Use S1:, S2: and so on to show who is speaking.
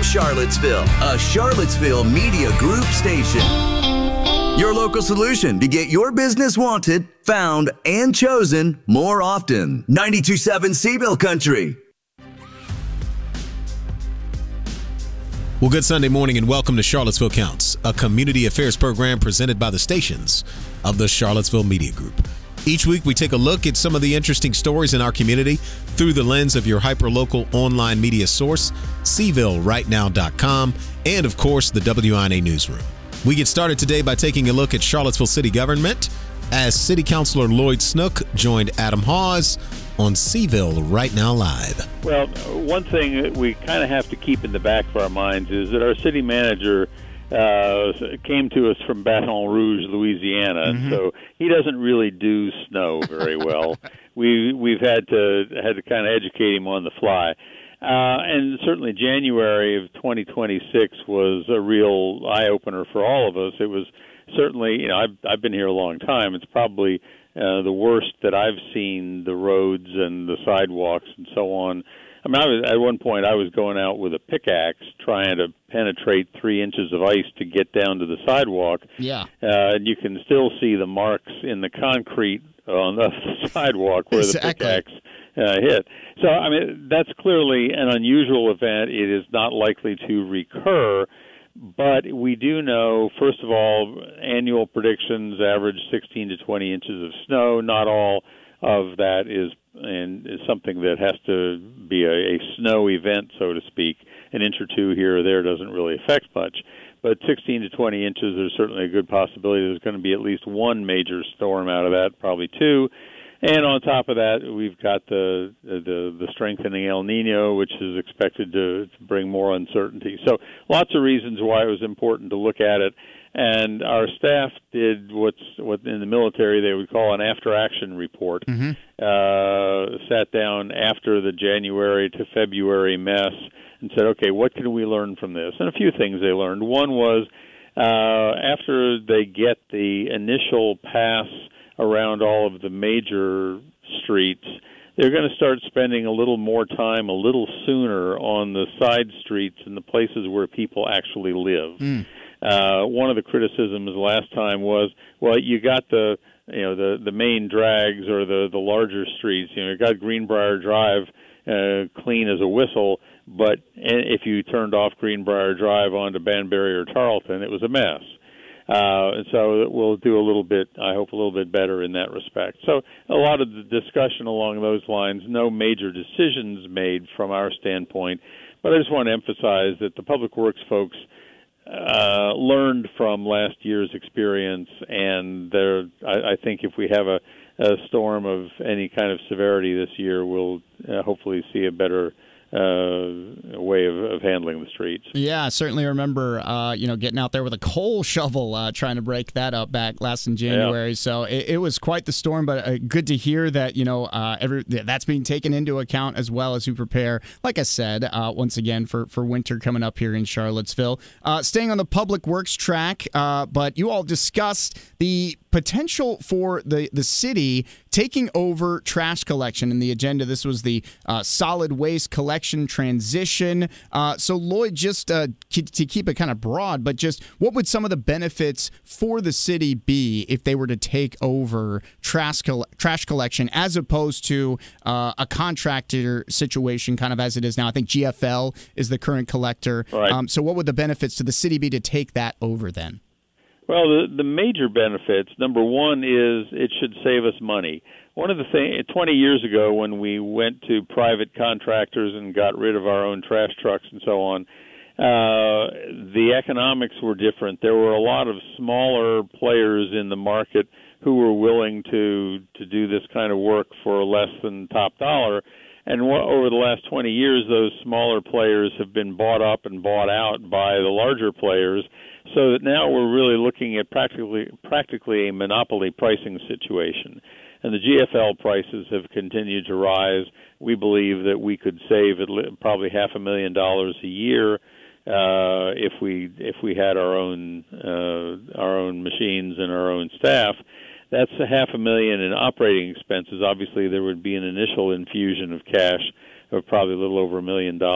S1: from Charlottesville, a Charlottesville Media Group station. Your local solution to get your business wanted, found, and chosen more often. 92.7 Seaville Country.
S2: Well, good Sunday morning and welcome to Charlottesville Counts, a community affairs program presented by the stations of the Charlottesville Media Group. Each week, we take a look at some of the interesting stories in our community through the lens of your hyperlocal online media source, SeavilleRightNow.com, and, of course, the WINA Newsroom. We get started today by taking a look at Charlottesville City Government as City Councilor Lloyd Snook joined Adam Hawes on Seaville Right Now Live.
S3: Well, one thing that we kind of have to keep in the back of our minds is that our city manager came to us from Baton Rouge, Louisiana, and so he doesn't really do snow very well. We've had to kind of educate him on the fly. And certainly January of 2026 was a real eye-opener for all of us. It was certainly, I've been here a long time. It's probably the worst that I've seen the roads and the sidewalks and so on. I mean, at one point I was going out with a pickaxe trying to penetrate 3 inches of ice to get down to the sidewalk.
S4: Yeah.
S3: And you can still see the marks in the concrete on the sidewalk where the pickaxe hit. So, I mean, that's clearly an unusual event. It is not likely to recur. But we do know, first of all, annual predictions average 16 to 20 inches of snow. Not all of that is something that has to be a snow event, so to speak. An inch or two here or there doesn't really affect much. But 16 to 20 inches, there's certainly a good possibility there's going to be at least one major storm out of that, probably two. And on top of that, we've got the strengthening El Nino, which is expected to bring more uncertainty. So lots of reasons why it was important to look at it. And our staff did what in the military they would call an after-action report. Sat down after the January to February mess and said, okay, what can we learn from this? And a few things they learned. One was after they get the initial pass around all of the major streets, they're going to start spending a little more time a little sooner on the side streets and the places where people actually live. One of the criticisms last time was, well, you got the main drags or the larger streets. You got Greenbrier Drive clean as a whistle, but if you turned off Greenbrier Drive onto Banbury or Tarleton, it was a mess. And so we'll do a little bit, I hope, a little bit better in that respect. So a lot of the discussion along those lines, no major decisions made from our standpoint, but I just want to emphasize that the Public Works folks learned from last year's experience, and I think if we have a storm of any kind of severity this year, we'll hopefully see a better way of handling the streets.
S4: Yeah, I certainly remember, getting out there with a coal shovel trying to break that up back last in January. Yeah. So it was quite the storm, but good to hear that, that's being taken into account as well as we prepare, like I said, once again, for winter coming up here in Charlottesville. Staying on the public works track, but you all discussed the potential for the city taking over trash collection in the agenda. This was the solid waste collection transition. So Lloyd, just to keep it kind of broad, but just what would some of the benefits for the city be if they were to take over trash collection as opposed to a contractor situation kind of as it is now? I think GFL is the current collector. Right. So what would the benefits to the city be to take that over then?
S3: Well, the major benefits, number one, is it should save us money. One of the things, 20 years ago when we went to private contractors and got rid of our own trash trucks and so on, the economics were different. There were a lot of smaller players in the market who were willing to do this kind of work for less than top dollar. And over the last 20 years, those smaller players have been bought up and bought out by the larger players, so that now we're really looking at practically a monopoly pricing situation. And the GFL prices have continued to rise. We believe that we could save probably $500,000 a year if we had our own machines and our own staff. That's $500,000 in operating expenses. Obviously, there would be an initial infusion of cash of probably a little over $1 million